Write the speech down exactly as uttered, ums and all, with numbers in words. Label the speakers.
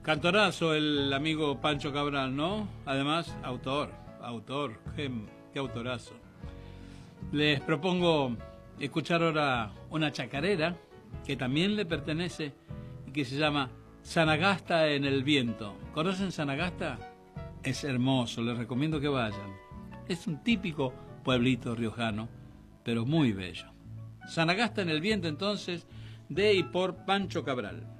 Speaker 1: Cantorazo el amigo Pancho Cabral, ¿no? Además, autor, autor, qué, qué autorazo. Les propongo escuchar ahora una chacarera que también le pertenece y que se llama Sanagasta en el viento. ¿Conocen Sanagasta? Es hermoso, les recomiendo que vayan. Es un típico pueblito riojano, pero muy bello. Sanagasta en el viento, entonces, de y por Pancho Cabral.